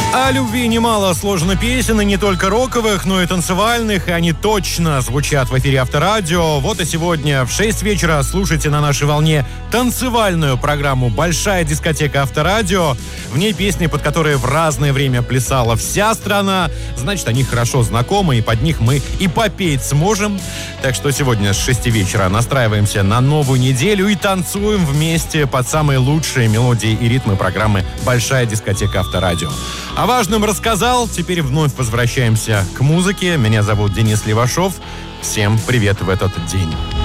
О любви немало сложно песен, и не только роковых, но и танцевальных, и они точно звучат в эфире Авторадио. Вот и сегодня в 6 вечера слушайте на нашей волне танцевальную программу «Большая дискотека Авторадио». В ней песни, под которые в разное время плясала вся страна. Значит, они хорошо знакомы, и под них мы и попеть сможем. Так что сегодня с 6 вечера настраиваемся на новую неделю и танцуем вместе под самые лучшие мелодии и ритмы программы «Большая дискотека Авторадио». О важном рассказал, теперь вновь возвращаемся к музыке. Меня зовут Денис Левашов. Всем привет в этот день.